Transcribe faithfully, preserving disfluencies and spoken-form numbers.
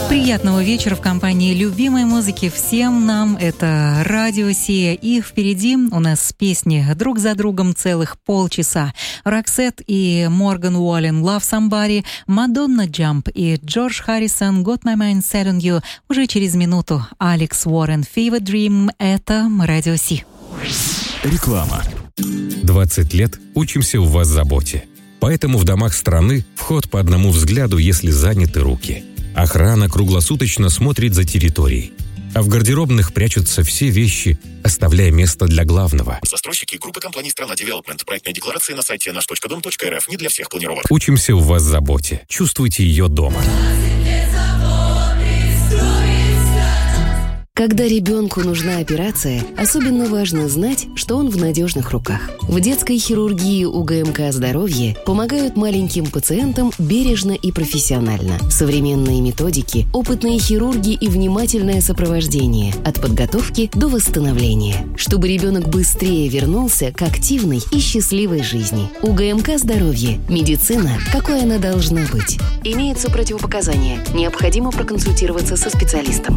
Приятного вечера в компании любимой музыки всем нам. Это Радио Сия. И впереди у нас песни друг за другом целых полчаса. Roxette и Morgan Wallen «Love Somebody», Madonna «Jump» и Джордж Харрисон «Got My Mind Set on You». Уже через минуту Алекс Уоррен «Fever Dream». Это Радио Си. Реклама. двадцать лет учимся в Воззаботе. Поэтому в домах страны вход по одному взгляду, если заняты руки. Охрана круглосуточно смотрит за территорией. А в гардеробных прячутся все вещи, оставляя место для главного. Застройщики группы компаний «Страна Девелопмент». Проектная декларация на сайте наш точка дом точка эр эф. Не для всех планировок. Учимся в Воззаботе. Чувствуйте ее дома. Когда ребенку нужна операция, особенно важно знать, что он в надежных руках. В детской хирургии УГМК «Здоровье» помогают маленьким пациентам бережно и профессионально. Современные методики, опытные хирурги и внимательное сопровождение от подготовки до восстановления, чтобы ребенок быстрее вернулся к активной и счастливой жизни. УГМК «Здоровье». Медицина, какой она должна быть. Имеются противопоказания. Необходимо проконсультироваться со специалистом.